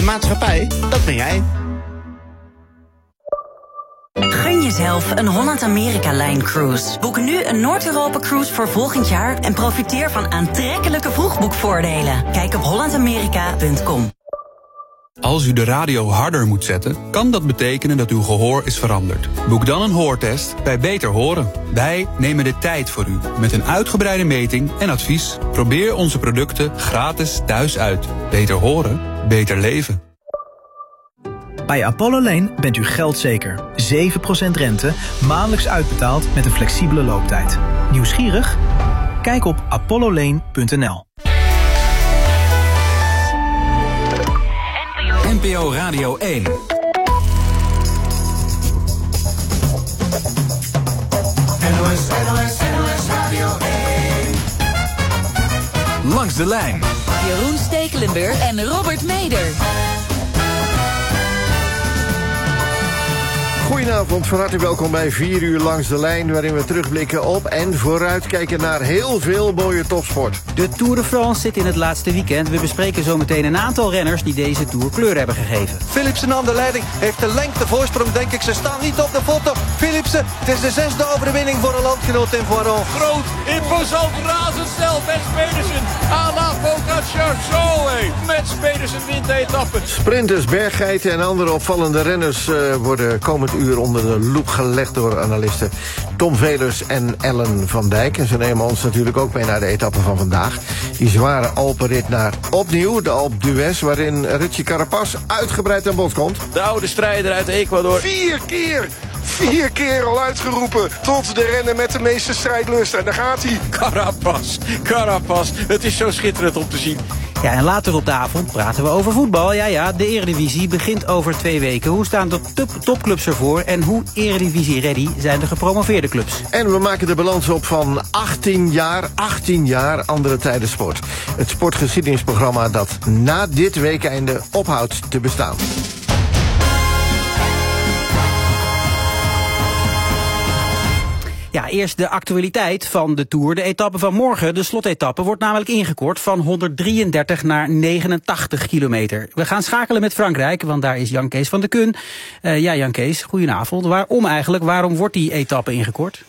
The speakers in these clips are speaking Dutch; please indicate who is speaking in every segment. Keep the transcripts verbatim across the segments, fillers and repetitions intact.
Speaker 1: maatschappij, dat ben jij.
Speaker 2: Gun jezelf een Holland-Amerika-Line-cruise. Boek nu een Noord-Europa-cruise voor volgend jaar en profiteer van aantrekkelijke vroegboekvoordelen. Kijk op holland amerika punt com.
Speaker 3: Als u de radio harder moet zetten, kan dat betekenen dat uw gehoor is veranderd. Boek dan een hoortest bij Beter Horen. Wij nemen de tijd voor u met een uitgebreide meting en advies. Probeer onze producten gratis thuis uit. Beter horen, beter leven.
Speaker 4: Bij Apollo Lane bent u geldzeker. zeven procent rente, maandelijks uitbetaald met een flexibele looptijd. Nieuwsgierig? Kijk op apollo lane punt n l.
Speaker 5: N P O Radio één.
Speaker 6: N O S, N O S, N O S Radio één.
Speaker 5: Langs de lijn.
Speaker 7: Jeroen Stekelenburg en Robert Meder.
Speaker 8: Goedenavond, van harte welkom bij vier uur Langs de Lijn, waarin we terugblikken op en vooruitkijken naar heel veel mooie topsport.
Speaker 9: De Tour de France zit in het laatste weekend. We bespreken zometeen een aantal renners die deze Tour kleur hebben gegeven.
Speaker 10: Philipsen aan de leiding, heeft de lengte voorsprong, denk ik. Ze staan niet op de foto. Philipsen, het is de zesde overwinning voor een landgenoot in Voiron.
Speaker 11: Groot, imposant, razendsnel, Mats Pedersen. à la Pogacar, zo hé. Mats Pedersen wint de etappe.
Speaker 8: Sprinters, berggeiten en andere opvallende renners uh, worden komend uur onder de loep gelegd door analisten Tom Velers en Ellen van Dijk. En ze nemen ons natuurlijk ook mee naar de etappe van vandaag. Die zware Alpenrit naar opnieuw de Alpe d'Huez, waarin Richie Carapaz uitgebreid aan bod komt.
Speaker 11: De oude strijder uit Ecuador.
Speaker 12: Vier keer! Vier keer al uitgeroepen tot de renner met de meeste strijdlust. En daar gaat hij.
Speaker 11: Carapaz, Carapaz. Het is zo schitterend om te zien.
Speaker 9: Ja, en later op de avond praten we over voetbal. Ja, ja, de Eredivisie begint over twee weken. Hoe staan de top topclubs ervoor en hoe Eredivisie-ready zijn de gepromoveerde clubs?
Speaker 8: En we maken de balans op van achttien jaar, achttien jaar andere tijden sport. Het sportgeschiedenisprogramma dat na dit weekeinde ophoudt te bestaan.
Speaker 9: Ja, eerst de actualiteit van de Tour. De etappe van morgen, de slotetappe, wordt namelijk ingekort van honderddrieëndertig naar negenentachtig kilometer. We gaan schakelen met Frankrijk, want daar is Jan Kees van de Kun. Uh, ja, Jan Kees, goedenavond. Waarom eigenlijk? Waarom wordt die etappe ingekort?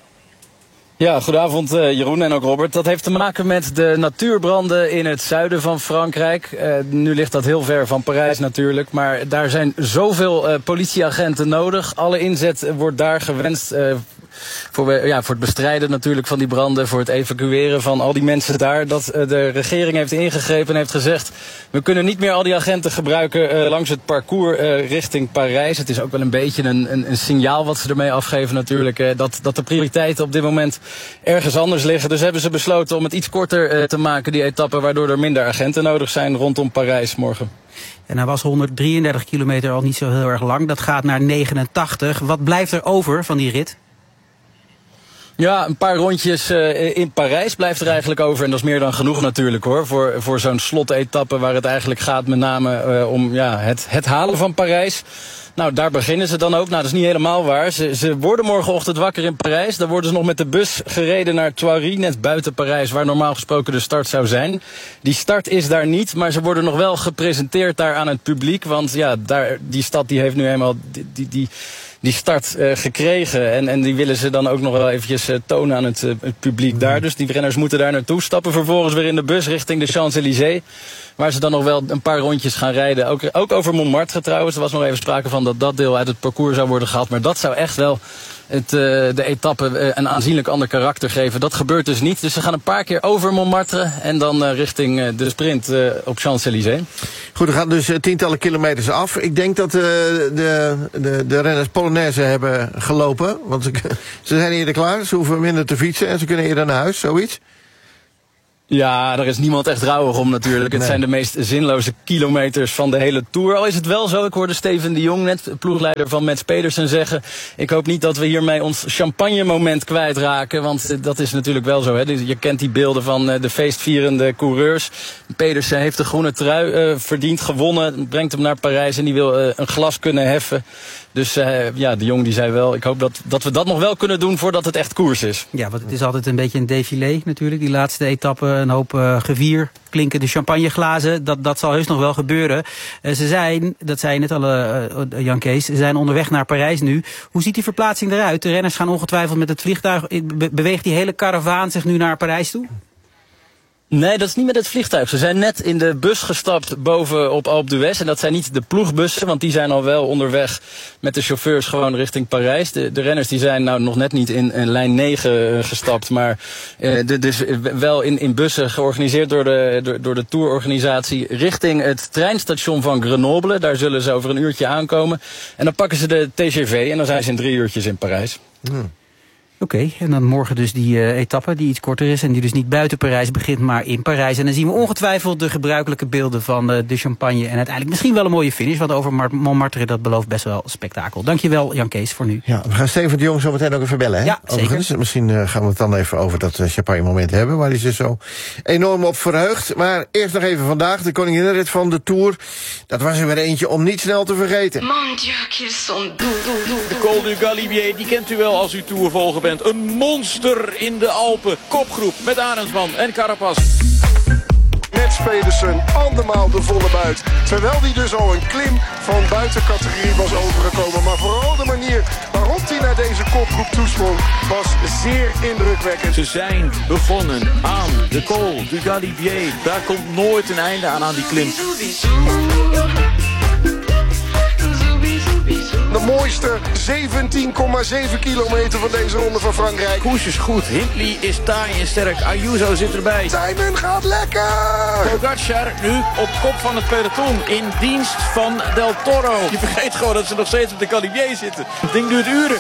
Speaker 13: Ja, goedenavond uh, Jeroen en ook Robert. Dat heeft te maken met de natuurbranden in het zuiden van Frankrijk. Uh, nu ligt dat heel ver van Parijs natuurlijk, maar daar zijn zoveel uh, politieagenten nodig. Alle inzet wordt daar gewenst uh, voor, ja, voor het bestrijden natuurlijk van die branden, voor het evacueren van al die mensen daar. Dat uh, de regering heeft ingegrepen en heeft gezegd, we kunnen niet meer al die agenten gebruiken uh, langs het parcours uh, richting Parijs. Het is ook wel een beetje een, een, een signaal wat ze ermee afgeven natuurlijk, uh, dat, dat de prioriteiten op dit moment ergens anders liggen. Dus hebben ze besloten om het iets korter uh, te maken, die etappe, waardoor er minder agenten nodig zijn rondom Parijs morgen.
Speaker 9: En hij was honderddrieëndertig kilometer al niet zo heel erg lang. Dat gaat naar negenentachtig. Wat blijft er over van die rit?
Speaker 13: Ja, een paar rondjes uh, in Parijs blijft er eigenlijk over. En dat is meer dan genoeg natuurlijk hoor. Voor, voor zo'n slotetappe waar het eigenlijk gaat met name uh, om ja, het, het halen van Parijs. Nou, daar beginnen ze dan ook. Nou, dat is niet helemaal waar. Ze, ze worden morgenochtend wakker in Parijs. Dan worden ze nog met de bus gereden naar Thoiry, net buiten Parijs, waar normaal gesproken de start zou zijn. Die start is daar niet, maar ze worden nog wel gepresenteerd daar aan het publiek. Want ja, daar, die stad die heeft nu eenmaal die, die, die, die start uh, gekregen. En, en die willen ze dan ook nog wel eventjes uh, tonen aan het, uh, het publiek daar. Dus die renners moeten daar naartoe. Stappen vervolgens weer in de bus richting de Champs-Élysées. Waar ze dan nog wel een paar rondjes gaan rijden. Ook, ook over Montmartre trouwens. Er was nog even sprake van dat dat deel uit het parcours zou worden gehaald. Maar dat zou echt wel het, uh, de etappe uh, een aanzienlijk ander karakter geven. Dat gebeurt dus niet. Dus ze gaan een paar keer over Montmartre. En dan uh, richting uh, de sprint uh, op Champs-Élysées.
Speaker 8: Goed, er gaan dus uh, tientallen kilometers af. Ik denk dat uh, de, de, de renners Polonaise hebben gelopen. Want ze, ze zijn eerder klaar. Ze hoeven minder te fietsen. En ze kunnen eerder naar huis. Zoiets.
Speaker 13: Ja, daar is niemand echt rouwig om natuurlijk. Het nee. zijn de meest zinloze kilometers van de hele Tour. Al is het wel zo, ik hoorde Steven de Jong, net ploegleider van Mats Pedersen, zeggen, ik hoop niet dat we hiermee ons champagne-moment kwijtraken. Want dat is natuurlijk wel zo. Hè. Je kent die beelden van de feestvierende coureurs. Pedersen heeft de groene trui uh, verdiend, gewonnen, brengt hem naar Parijs en die wil uh, een glas kunnen heffen. Dus uh, ja, de Jong die zei wel, ik hoop dat, dat we dat nog wel kunnen doen voordat het echt koers is.
Speaker 9: Ja, want het is altijd een beetje een défilé natuurlijk, die laatste etappe een hoop uh, gevier, klinkende champagneglazen. Dat, dat zal heus nog wel gebeuren. Uh, ze zijn, dat zei je net al, uh, Jan Kees, ze zijn onderweg naar Parijs nu. Hoe ziet die verplaatsing eruit? De renners gaan ongetwijfeld met het vliegtuig. Be- beweegt die hele karavaan zich nu naar Parijs toe?
Speaker 13: Nee, dat is niet met het vliegtuig. Ze zijn net in de bus gestapt boven op Alpe d'Huez. En dat zijn niet de ploegbussen, want die zijn al wel onderweg met de chauffeurs gewoon richting Parijs. De, de renners die zijn nou nog net niet in, in lijn negen gestapt, maar uh, de, dus wel in, in bussen georganiseerd door de, door, door de tourorganisatie richting het treinstation van Grenoble. Daar zullen ze over een uurtje aankomen. En dan pakken ze de T G V en dan zijn ze in drie uurtjes in Parijs.
Speaker 8: Hmm.
Speaker 9: Oké, okay, en dan morgen dus die uh, etappe die iets korter is en die dus niet buiten Parijs begint, maar in Parijs. En dan zien we ongetwijfeld de gebruikelijke beelden van uh, de champagne en uiteindelijk misschien wel een mooie finish, want over Mar- Montmartre dat belooft best wel spektakel. Dankjewel Jan Kees voor nu.
Speaker 8: Ja, we gaan Steven de Jong zo meteen ook even bellen, hè?
Speaker 9: Ja,
Speaker 8: overigens.
Speaker 9: zeker.
Speaker 8: Misschien uh, gaan we het dan even over dat uh, champagne moment hebben, waar hij zich zo enorm op verheugt. Maar eerst nog even vandaag, de koninginnenrit van de Tour. Dat was er weer eentje om niet snel te vergeten.
Speaker 14: Mon Dieu, qu'ils sont doux, doux, doux.
Speaker 11: De Col du Galibier, die kent u wel als u Tourvolger bent. Een monster in de Alpen. Kopgroep met Arendsman en Carapaz.
Speaker 12: Mats Pedersen, andermaal de volle buit. Terwijl hij dus al een klim van buitencategorie was overgekomen. Maar vooral de manier waarop hij naar deze kopgroep toesprong was zeer indrukwekkend.
Speaker 11: Ze zijn begonnen aan de Col du Galibier. Daar komt nooit een einde aan aan die klim.
Speaker 12: De mooiste zeventien komma zeven kilometer van deze ronde van Frankrijk.
Speaker 11: Koers is goed. Hindley is taai en sterk. Ayuso zit erbij.
Speaker 12: Simon gaat lekker!
Speaker 11: Pogacar nu op kop van het peloton in dienst van Del Toro. Je vergeet gewoon dat ze nog steeds op de Galibier zitten. Het ding duurt uren.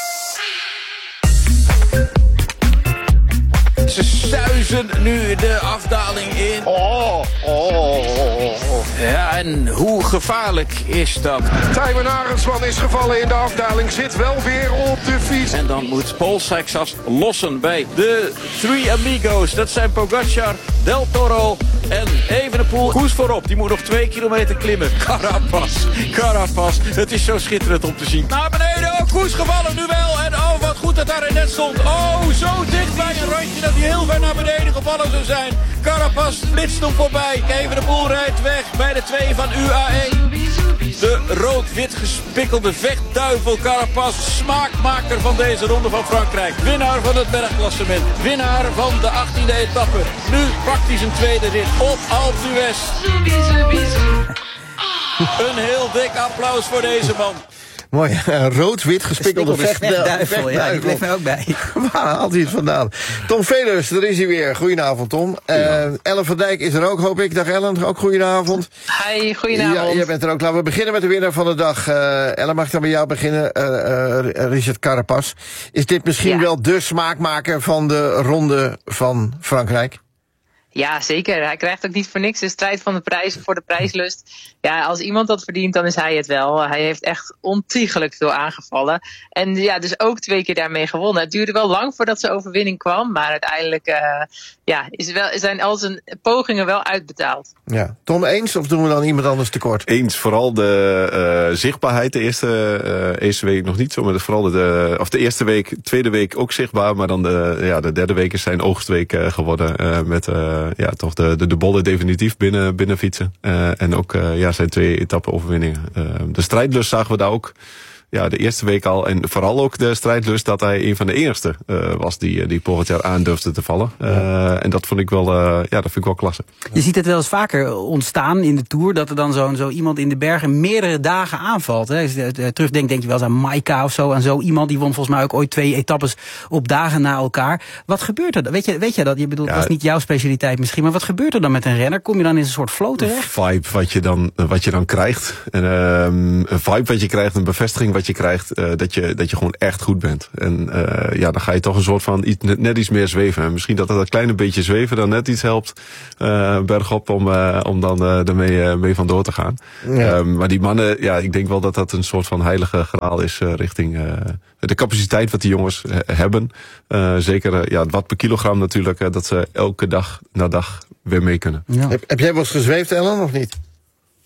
Speaker 11: Ze suizen nu de afdaling in. Oh, oh, oh. Ja, en hoe gevaarlijk is dat?
Speaker 12: Tijmen Arendsman is gevallen in de afdaling. Zit wel weer op de fiets.
Speaker 11: En dan moet Paul Seixas lossen bij de Three Amigos. Dat zijn Pogacar, Del Toro en Evenepoel. Koers voorop, die moet nog twee kilometer klimmen. Carapaz, Carapaz. Het is zo schitterend om te zien. Naar beneden, oh, Koers gevallen nu wel. En oh, wat goed dat daar in net stond. Oh, zo dicht bij een randje dat hij heel ver naar beneden gevallen zou zijn. Carapaz flitst hem voorbij. Evenepoel rijdt weg bij de twee van U A E. De rood-wit gespikkelde vechtduivel Carapaz, smaakmaker van deze ronde van Frankrijk. Winnaar van het bergklassement. Winnaar van de achttiende etappe. Nu pakt hij zijn tweede rit op Alpe d'Huez. Een heel dik applaus voor deze man.
Speaker 8: Mooi, rood-wit gespikkelde
Speaker 9: vechtduivel. Ja, die bleef mij ook bij.
Speaker 8: Waar haalt hij het vandaan? Tom Velers, daar is hij weer. Goedenavond, Tom. Uh, Ellen van Dijk is er ook, hoop ik. Dag Ellen, ook goedenavond.
Speaker 15: Hi, goedenavond.
Speaker 8: Ja, jij bent er ook. Laten we beginnen met de winnaar van de dag. Uh, Ellen, mag ik dan bij jou beginnen? Uh, uh, Richard Carapaz. Is dit misschien ja. wel de smaakmaker van de ronde van Frankrijk?
Speaker 15: Ja, zeker. Hij krijgt ook niet voor niks de strijd van de prijs voor de prijslust. Ja, als iemand dat verdient, dan is hij het wel. Hij heeft echt ontiegelijk veel aangevallen. En ja, dus ook twee keer daarmee gewonnen. Het duurde wel lang voordat zijn overwinning kwam. Maar uiteindelijk uh, ja, is wel, zijn al zijn pogingen wel uitbetaald.
Speaker 8: Ja. Tom, eens of doen we dan iemand anders tekort?
Speaker 16: Eens. Vooral de uh, zichtbaarheid. De eerste, uh, eerste week nog niet zo. Maar vooral de, of de eerste week, tweede week ook zichtbaar. Maar dan de, ja, de derde week is zijn oogstweek uh, geworden. Uh, met uh, ja, toch de, de, de bollen definitief binnen, binnen fietsen. Uh, en ook uh, ja, zijn twee etappe-overwinningen. Uh, de strijdlust zagen we daar ook. Ja, de eerste week al. En vooral ook de strijdlust dat hij een van de enigste uh, was die, die Pogacar aandurfde te vallen. Uh, ja. En dat vond ik wel, uh, ja, dat vind ik wel klasse.
Speaker 9: Je ziet het wel eens vaker ontstaan in de Tour, dat er dan zo, zo iemand in de bergen meerdere dagen aanvalt. Hè. Als je terugdenkt, denk je wel eens aan Maika of zo. Aan zo iemand, die won volgens mij ook ooit twee etappes op dagen na elkaar. Wat gebeurt er? Weet je, weet je dat? Je bedoelt, ja, dat is niet jouw specialiteit misschien, maar wat gebeurt er dan met een renner? Kom je dan in een soort flow terecht?
Speaker 16: Een vibe wat je dan, wat je dan krijgt. En, um, een vibe wat je krijgt, een bevestiging wat je krijgt, uh, dat je dat je gewoon echt goed bent. En uh, ja, dan ga je toch een soort van iets, net iets meer zweven. En misschien dat dat een kleine beetje zweven dan net iets helpt uh, bergop om, uh, om dan uh, ermee uh, mee vandoor te gaan. Ja. Um, maar die mannen, ja, ik denk wel dat dat een soort van heilige graal is uh, richting uh, de capaciteit wat die jongens uh, hebben. Uh, zeker uh, ja, wat per kilogram natuurlijk, uh, dat ze elke dag na dag weer mee kunnen.
Speaker 8: Ja. Heb, heb jij wel eens gezweefd, Ellen, of niet?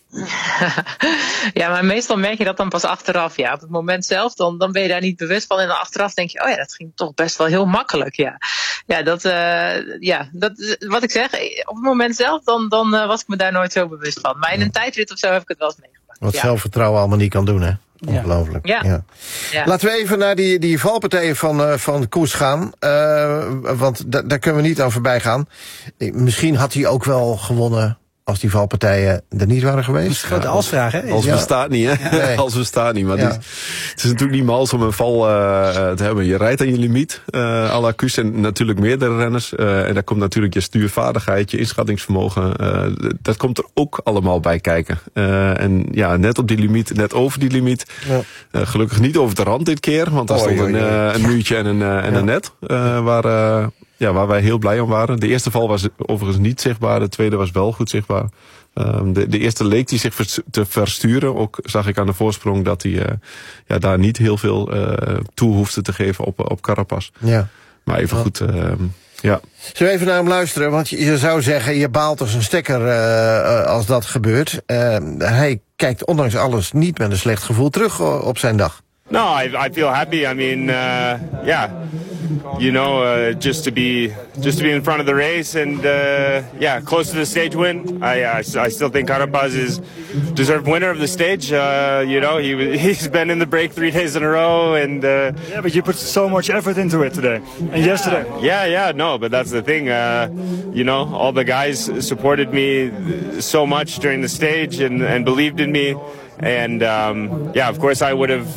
Speaker 15: Ja, maar meestal merk je dat dan pas achteraf. Ja. Op het moment zelf, dan, dan ben je daar niet bewust van. En dan achteraf denk je, oh ja, dat ging toch best wel heel makkelijk. Ja, ja, dat, uh, ja dat, wat ik zeg, op het moment zelf, dan, dan uh, was ik me daar nooit zo bewust van. Maar in een tijdrit of zo heb ik het wel eens meegemaakt.
Speaker 8: Wat
Speaker 15: ja.
Speaker 8: zelfvertrouwen allemaal niet kan doen, hè? Ongelooflijk.
Speaker 15: Ja.
Speaker 8: Ja.
Speaker 15: Ja.
Speaker 8: Laten we even naar die, die valpartijen van, uh, van Koes gaan. Uh, want da- daar kunnen we niet aan voorbij gaan. Misschien had hij ook wel gewonnen als die valpartijen er niet waren geweest.
Speaker 9: Dat is een grote alsvraag, hè?
Speaker 16: Als
Speaker 8: ja.
Speaker 16: bestaat niet, hè?
Speaker 8: Ja. Nee.
Speaker 16: Als bestaat niet. Maar
Speaker 8: ja.
Speaker 16: die, het is natuurlijk niet mals om een val uh, te hebben. Je rijdt aan je limiet, uh, à la Koes en natuurlijk meerdere renners. Uh, en daar komt natuurlijk je stuurvaardigheid, je inschattingsvermogen. Uh, dat komt er ook allemaal bij kijken. Uh, en ja, net op die limiet, net over die limiet. Ja. Uh, gelukkig niet over de rand dit keer, want daar stond een, uh, een muurtje en een, uh, en ja. een net. Uh, waar... Uh, Ja, waar wij heel blij om waren. De eerste val was overigens niet zichtbaar. De tweede was wel goed zichtbaar. Um, de, de eerste leek hij zich vers, te versturen. Ook zag ik aan de voorsprong dat hij uh, ja, daar niet heel veel uh, toe hoefde te geven op, op Carapaz.
Speaker 8: Ja.
Speaker 16: Maar even ja. goed, uh, ja.
Speaker 8: Zullen we even naar hem luisteren? Want je, je zou zeggen, je baalt als een stekker uh, als dat gebeurt. Uh, hij kijkt ondanks alles niet met een slecht gevoel terug op zijn dag.
Speaker 17: No, I, I feel happy. I mean, uh, yeah, you know, uh, just to be just to be in front of the race and uh, yeah, close to the stage win. I I, I still think Carapaz is deserved winner of the stage. Uh, you know, he he's been in the break three days in a row, and uh,
Speaker 18: yeah, but you put so much effort into it today and
Speaker 17: yeah,
Speaker 18: yesterday.
Speaker 17: Yeah, yeah, no, but that's the thing. Uh, you know, all the guys supported me so much during the stage and and believed in me. And um, yeah, of course, I would have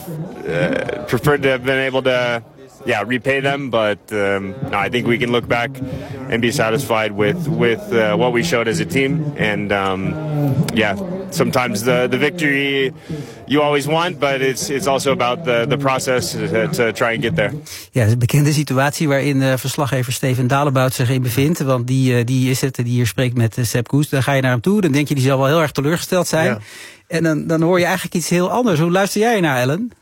Speaker 17: uh, preferred to have been able to, yeah, repay them. But um, no, I think we can look back and be satisfied with with uh, what we showed as a team. And um, yeah, sometimes the the victory you always want, but it's it's also about the the process to, to try and get there.
Speaker 9: Ja, dat is een bekende situatie waarin uh, verslaggever Steven Dalebout zich in bevindt. Want die, uh, die is het die hier spreekt met uh, Sepp Kuss. Dan ga je naar hem toe, dan denk je die zal wel heel erg teleurgesteld zijn. Ja. En dan, dan hoor je eigenlijk iets heel anders. Hoe luister jij naar, Ellen?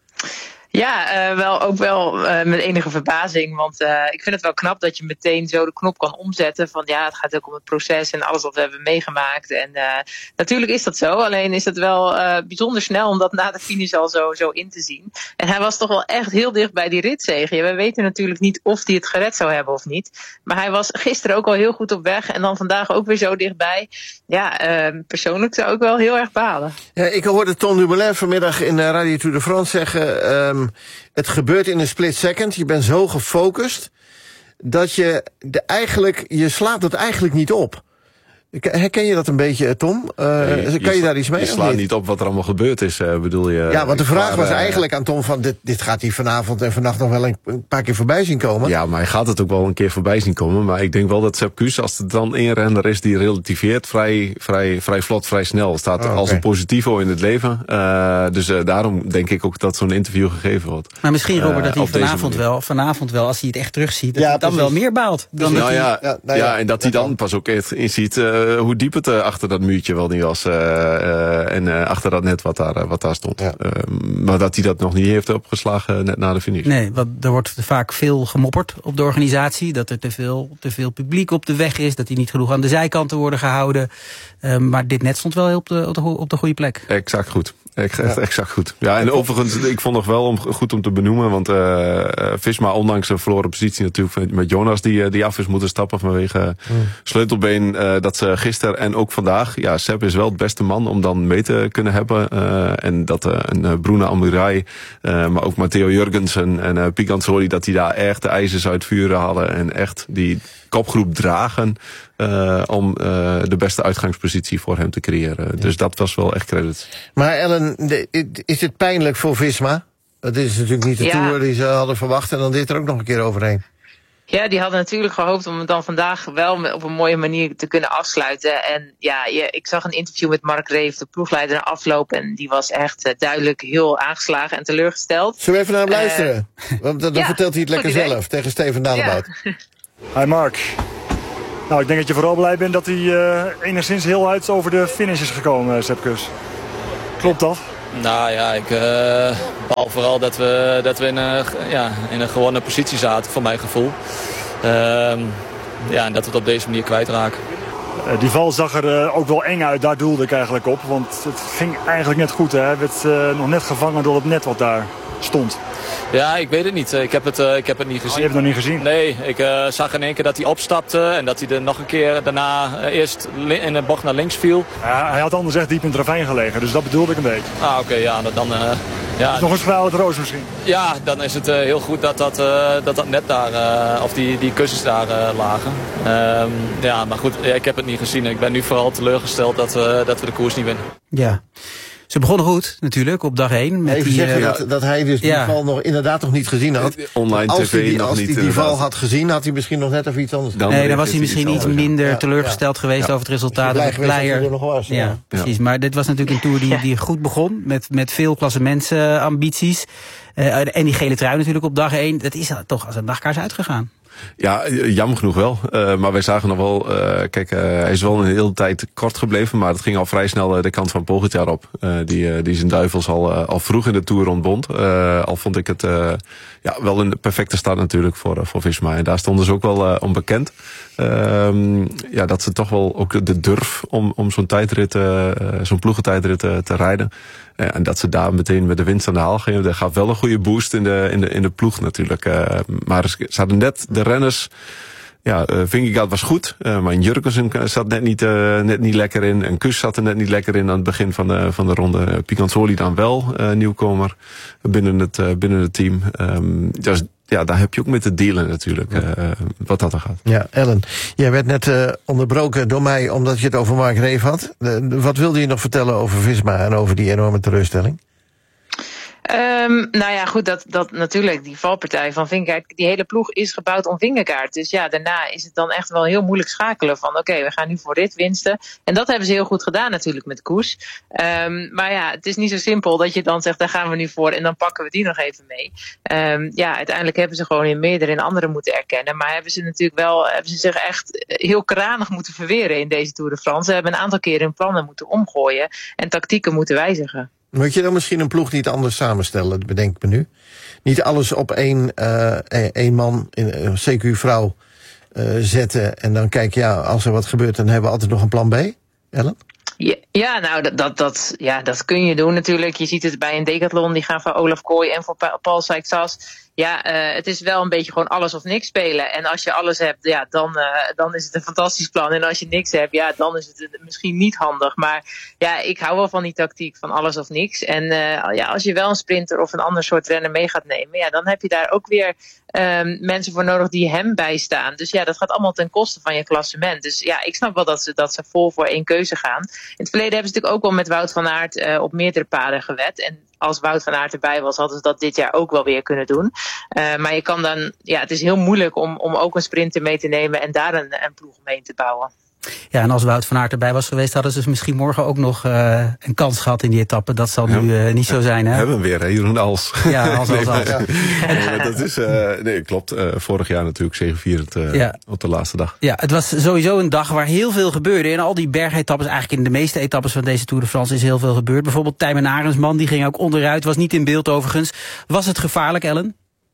Speaker 15: Ja, uh, wel, ook wel uh, met enige verbazing. Want uh, ik vind het wel knap dat je meteen zo de knop kan omzetten. Van ja, het gaat ook om het proces en alles wat we hebben meegemaakt. En uh, natuurlijk is dat zo. Alleen is het wel uh, bijzonder snel om dat na de finish al zo, zo in te zien. En hij was toch wel echt heel dicht bij die ritzege. We weten natuurlijk niet of hij het gered zou hebben of niet. Maar hij was gisteren ook al heel goed op weg. En dan vandaag ook weer zo dichtbij. Ja, uh, persoonlijk zou ik wel heel erg balen.
Speaker 8: Ja, ik hoorde Tom Dumoulin vanmiddag in Radio Tour de France zeggen... Um, het gebeurt in een split second. Je bent zo gefocust dat je de eigenlijk, je slaat het eigenlijk niet op. Herken je dat een beetje, Tom? Uh,
Speaker 16: nee,
Speaker 8: kan je, je daar iets mee?
Speaker 16: Je slaat niet op wat er allemaal gebeurd is, uh, bedoel je?
Speaker 8: Ja, want de vraag
Speaker 16: maar,
Speaker 8: was
Speaker 16: uh,
Speaker 8: eigenlijk aan Tom van... Dit, dit gaat hij vanavond en vannacht nog wel een, een paar keer voorbij zien komen.
Speaker 16: Ja, maar hij gaat het ook wel een keer voorbij zien komen. Maar ik denk wel dat Sepp Kuss, als er dan één renner is die relativeert... vrij, vrij, vrij vlot, vrij snel, staat oh, okay. als een positivo in het leven. Uh, dus uh, daarom denk ik ook dat zo'n interview gegeven wordt.
Speaker 9: Maar misschien, Robert, dat hij uh, vanavond wel, vanavond wel, als hij het echt terugziet... dat ja, hij dan wel meer baalt. Dan
Speaker 16: nou,
Speaker 9: dat
Speaker 16: ja,
Speaker 9: hij...
Speaker 16: ja, nou ja, ja, en dat hij dan pas ook echt inziet uh, hoe diep het... Uh, achter dat muurtje wel niet was. Uh, uh, en uh, achter dat net wat daar, uh, wat daar stond. Ja. Uh, maar dat hij dat nog niet heeft opgeslagen net na de finish.
Speaker 9: Nee, want er wordt vaak veel gemopperd op de organisatie. Dat er te veel, te veel publiek op de weg is. Dat die niet genoeg aan de zijkanten worden gehouden. Uh, maar dit net stond wel op de, op de, op de goede plek.
Speaker 16: Exact goed. Exact, ja. exact goed. Ja, en overigens, ik vond nog wel om, goed om te benoemen. Want uh, Visma, ondanks een verloren positie natuurlijk met Jonas... die, die af is moeten stappen vanwege mm. sleutelbeen. Uh, dat ze gisteren en ook vandaag... Ja, Sepp is wel het beste man om dan mee te kunnen hebben. Uh, en dat uh, een uh, Bruna Amurai, uh, maar ook Matteo Jurgensen en uh, Picanzoli... dat die daar echt de ijzers uit vuren hadden. En echt die kopgroep dragen... Uh, om uh, de beste uitgangspositie voor hem te creëren. Ja. Dus dat was wel echt credit.
Speaker 8: Maar Ellen, de, is het pijnlijk voor Visma? Dat is natuurlijk niet de ja. Tour die ze hadden verwacht... en dan dit er ook nog een keer overheen.
Speaker 15: Ja, die hadden natuurlijk gehoopt om het dan vandaag wel op een mooie manier te kunnen afsluiten. En ja, ik zag een interview met Mark Reef, de ploegleider, na afloop. En die was echt uh, duidelijk heel aangeslagen en teleurgesteld.
Speaker 8: Zullen we even naar hem uh, luisteren? Want dan ja, vertelt hij het lekker zelf tegen Steven Dalebout.
Speaker 18: Ja. Hi Mark. Nou, ik denk dat je vooral blij bent dat hij uh, enigszins heel uit over de finish is gekomen, Sepp Kuss. Klopt dat?
Speaker 19: Nou ja, ik uh, behalve vooral dat we, dat we in, een, ja, in een gewonnen positie zaten, voor mijn gevoel. Uh, ja, en dat we het op deze manier kwijtraken.
Speaker 18: Uh, die val zag er uh, ook wel eng uit, daar doelde ik eigenlijk op. Want het ging eigenlijk net goed. Hè. Hij werd uh, nog net gevangen door het net wat daar stond.
Speaker 19: Ja, ik weet het niet. Ik heb het, uh, ik heb het niet gezien.
Speaker 18: Oh, je hebt het nog niet gezien?
Speaker 19: Nee, ik uh, zag in één keer dat hij opstapte en dat hij er nog een keer daarna uh, eerst in de bocht naar links viel.
Speaker 18: Ja, hij had anders echt diep in het ravijn gelegen, dus dat bedoelde ik een beetje.
Speaker 19: Ah, oké, ja, dan... Uh, ja,
Speaker 18: nog eens verhaal het roos misschien.
Speaker 19: Ja, dan is het uh, heel goed dat dat, uh, dat, dat net daar, uh, of die, die kussens daar uh, lagen. Um, ja, maar goed, ja, ik heb het niet gezien. Ik ben nu vooral teleurgesteld dat, uh, dat we de koers niet winnen.
Speaker 9: Ja. Ze begonnen goed, natuurlijk, op dag één. Met
Speaker 8: Even
Speaker 9: die,
Speaker 8: zeggen
Speaker 9: uh,
Speaker 8: dat, dat hij dus die
Speaker 9: ja.
Speaker 8: val nog inderdaad nog niet gezien had.
Speaker 16: Online
Speaker 8: als
Speaker 16: tv
Speaker 8: hij die,
Speaker 16: nog
Speaker 8: als
Speaker 16: niet.
Speaker 8: Als hij die val had gezien, had hij misschien nog net even iets anders gedaan.
Speaker 9: Nee, dan was hij misschien iets minder
Speaker 8: ja.
Speaker 9: teleurgesteld ja. geweest ja. over het resultaat.
Speaker 8: Blij geweest
Speaker 9: blijer.
Speaker 8: dat hij er nog was.
Speaker 9: Ja,
Speaker 8: Ja.
Speaker 9: precies. Maar dit was natuurlijk een Tour die, die goed begon. Met, met veel klassementsambities. Uh, en die gele trui natuurlijk op dag één. Dat is toch als een nachtkaars uitgegaan.
Speaker 16: Ja, jammer genoeg wel. Uh, maar wij zagen nog wel... Uh, kijk, uh, hij is wel een hele tijd kort gebleven. Maar het ging al vrij snel uh, de kant van Pogacar op. Uh, die, uh, die zijn duivels al, uh, al vroeg in de Tour ontbond. Uh, al vond ik het uh, ja, wel een perfecte start natuurlijk voor, uh, voor Visma. En daar stonden ze ook wel uh, onbekend. Uh, ja, dat ze toch wel ook de durf om, om zo'n tijdrit, uh, zo'n ploegentijdrit uh, te rijden. Uh, en dat ze daar meteen met de winst aan de haal gingen. Dat gaf wel een goede boost in de, in de, in de ploeg natuurlijk. Uh, maar ze hadden net de renners... Ja, uh, Vingegaard was goed, uh, maar Jurgensen zat net niet, uh, net niet lekker in. En Kuss zat er net niet lekker in aan het begin van de, van de ronde. Uh, Picanzoli dan wel, uh, nieuwkomer binnen het, uh, binnen het team. Um, dus ja, daar heb je ook mee te dealen natuurlijk, uh, wat dat er gaat.
Speaker 8: Ja, Ellen, jij werd net uh, onderbroken door mij omdat je het over Mark Reef had. De, de, wat wilde je nog vertellen over Visma en over die enorme teleurstelling?
Speaker 15: Um, nou ja, goed, dat, dat natuurlijk, die valpartij van Vingegaard, die hele ploeg is gebouwd om Vingegaard. Dus ja, daarna is het dan echt wel heel moeilijk schakelen van oké, okay, we gaan nu voor dit winsten. En dat hebben ze heel goed gedaan natuurlijk met koers. Um, maar ja, het is niet zo simpel dat je dan zegt, daar gaan we nu voor en dan pakken we die nog even mee. Um, ja, uiteindelijk hebben ze gewoon in meerdere en andere moeten erkennen. Maar hebben ze natuurlijk wel, hebben ze zich echt heel kranig moeten verweren in deze Tour de France. Ze hebben een aantal keren hun plannen moeten omgooien en tactieken moeten wijzigen.
Speaker 8: Moet je dan misschien een ploeg niet anders samenstellen, bedenk ik me nu? Niet alles op één, uh, één man, een C Q-vrouw uh, zetten en dan kijk, ja, als er wat gebeurt, dan hebben we altijd nog een plan B, Ellen?
Speaker 15: Ja, ja, nou, dat, dat, dat, ja, dat kun je doen natuurlijk. Je ziet het bij een decathlon, die gaan voor Olaf Kooi en voor Paul Sijksas. Ja, uh, het is wel een beetje gewoon alles of niks spelen. En als je alles hebt, ja, dan, uh, dan is het een fantastisch plan. En als je niks hebt, ja, dan is het misschien niet handig. Maar ja, ik hou wel van die tactiek van alles of niks. En uh, ja, als je wel een sprinter of een ander soort renner mee gaat nemen, ja, dan heb je daar ook weer um, mensen voor nodig die hem bijstaan. Dus ja, dat gaat allemaal ten koste van je klassement. Dus ja, ik snap wel dat ze, dat ze vol voor één keuze gaan. In het verleden hebben ze natuurlijk ook wel met Wout van Aert uh, op meerdere paden gewed. En als Wout van Aert erbij was, hadden ze dat dit jaar ook wel weer kunnen doen. Uh, maar je kan dan, ja, het is heel moeilijk om, om ook een sprinter mee te nemen en daar een, een ploeg mee te bouwen.
Speaker 9: Ja, en als Wout van Aert erbij was geweest, hadden ze dus misschien morgen ook nog uh, een kans gehad in die etappe. Dat zal ja, nu uh, niet zo zijn, hè?
Speaker 16: Hebben we weer, hè? Jeroen Als.
Speaker 9: Ja, als, als, als.
Speaker 16: Nee, maar, ja. nee, dat is, uh, nee, klopt. Uh, vorig jaar natuurlijk zegevierend uh, ja. op de laatste dag.
Speaker 9: Ja, het was sowieso een dag waar heel veel gebeurde. In al die bergetappes, eigenlijk in de meeste etappes van deze Tour de France is heel veel gebeurd. Bijvoorbeeld Tijmen Arensman, die ging ook onderuit, was niet in beeld overigens. Was het gevaarlijk, Ellen?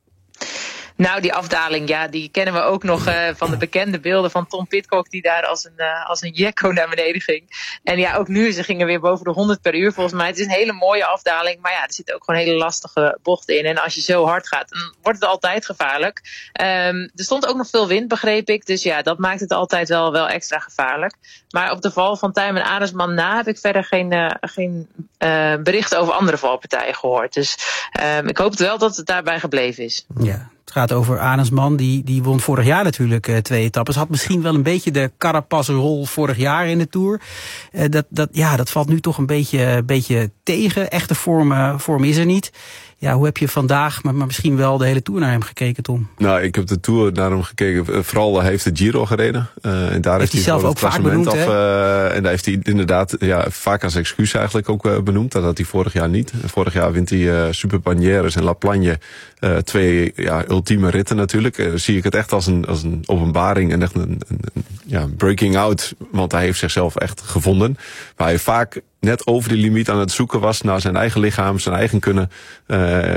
Speaker 15: Nou, die afdaling, ja, die kennen we ook nog uh, van de bekende beelden van Tom Pidcock, die daar als een, uh, als een jekko naar beneden ging. En ja, ook nu, ze gingen weer boven de honderd per uur volgens mij. Het is een hele mooie afdaling, maar ja, er zitten ook gewoon hele lastige bochten in. En als je zo hard gaat, dan wordt het altijd gevaarlijk. Um, er stond ook nog veel wind, begreep ik. Dus ja, dat maakt het altijd wel, wel extra gevaarlijk. Maar op de val van Tijmen Arensman na heb ik verder geen, uh, geen uh, bericht over andere valpartijen gehoord. Dus um, ik hoop het wel dat het daarbij gebleven is.
Speaker 9: Ja. Het gaat over Arensman, die, die won vorig jaar natuurlijk uh, twee etappes. Had misschien wel een beetje de Carapaz-rol vorig jaar in de Tour. Uh, dat, dat, ja, dat valt nu toch een beetje, beetje tegen. Echte vorm, uh, vorm is er niet. Ja, hoe heb je vandaag, maar, maar misschien wel de hele Tour naar hem gekeken, Tom?
Speaker 16: Nou, ik heb de Tour naar hem gekeken. Vooral hij heeft de Giro gereden. Uh, en daar heeft, heeft hij zelf ook vaak benoemd, af, uh, en daar heeft hij inderdaad ja, vaak als excuus eigenlijk ook uh, benoemd. Dat had hij vorig jaar niet. Vorig jaar wint hij uh, Super Bagneres en La Plagne. Uh, twee ja, ultieme ritten natuurlijk. Uh, zie ik het echt als een, als een openbaring en echt een, een, een ja, breaking out. Want hij heeft zichzelf echt gevonden. Waar hij vaak net over die limiet aan het zoeken was naar zijn eigen lichaam, zijn eigen kunnen. Uh,